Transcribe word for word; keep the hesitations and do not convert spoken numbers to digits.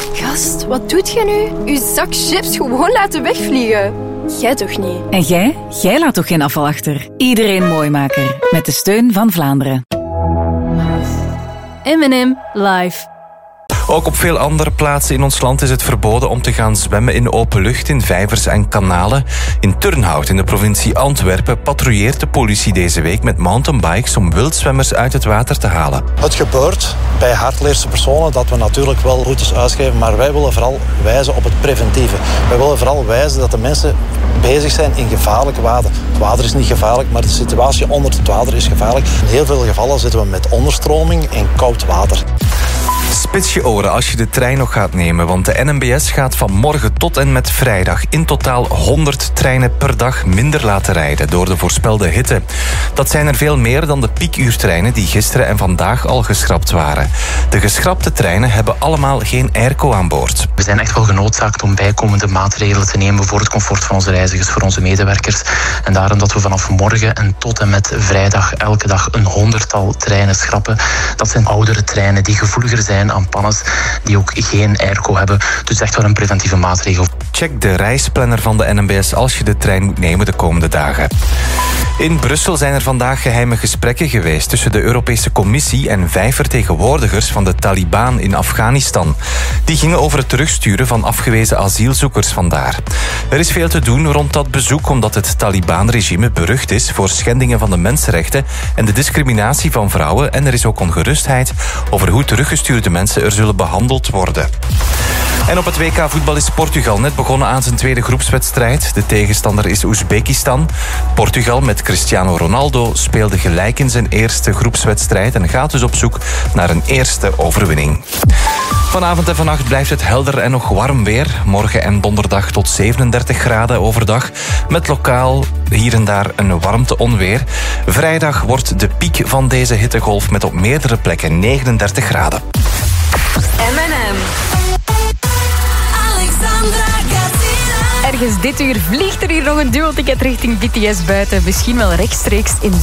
Gast, wat doet jij nu? Uw zak chips gewoon laten wegvliegen. Jij toch niet? En jij? Jij laat toch geen afval achter? Iedereen Mooimaker. Met de steun van Vlaanderen. M en M live. Ook op veel andere plaatsen in ons land is het verboden om te gaan zwemmen in open lucht, in vijvers en kanalen. In Turnhout in de provincie Antwerpen patrouilleert de politie deze week met mountainbikes om wildzwemmers uit het water te halen. Het gebeurt bij hardleerse personen dat we natuurlijk wel routes uitgeven, maar wij willen vooral wijzen op het preventieve. Wij willen vooral wijzen dat de mensen bezig zijn in gevaarlijk water. Het water is niet gevaarlijk, maar de situatie onder het water is gevaarlijk. In heel veel gevallen zitten we met onderstroming en koud water. Spits je oren als je de trein nog gaat nemen, want de N M B S gaat van morgen tot en met vrijdag in totaal honderd treinen per dag minder laten rijden door de voorspelde hitte. Dat zijn er veel meer dan de piekuurtreinen die gisteren en vandaag al geschrapt waren. De geschrapte treinen hebben allemaal geen airco aan boord. We zijn echt wel genoodzaakt om bijkomende maatregelen te nemen voor het comfort van onze reizigers, voor onze medewerkers. En daarom dat we vanaf morgen en tot en met vrijdag elke dag een honderdtal treinen schrappen. Dat zijn oudere treinen die gevoeliger zijn aan pannes, die ook geen airco hebben. Dus echt wel een preventieve maatregel. Check de reisplanner van de N M B S als je de trein moet nemen de komende dagen. In Brussel zijn er vandaag geheime gesprekken geweest tussen de Europese Commissie en vijf vertegenwoordigers van de Taliban in Afghanistan. Die gingen over het terugsturen van afgewezen asielzoekers vandaar. Er is veel te doen rond dat bezoek omdat het Taliban-regime berucht is voor schendingen van de mensenrechten en de discriminatie van vrouwen en er is ook ongerustheid over hoe teruggestuurde mensen er zullen behandeld worden. En op het W K voetbal is Portugal net begonnen aan zijn tweede groepswedstrijd. De tegenstander is Oezbekistan. Portugal met Cristiano Ronaldo speelde gelijk in zijn eerste groepswedstrijd en gaat dus op zoek naar een eerste overwinning. Vanavond en vannacht blijft het helder en nog warm weer. Morgen en donderdag tot zevenendertig graden overdag. Met lokaal hier en daar een warmte-onweer. Vrijdag wordt de piek van deze hittegolf met op meerdere plekken negenendertig graden. M en M. Ergens dit uur vliegt er hier nog een duo-ticket richting B T S buiten. Misschien wel rechtstreeks in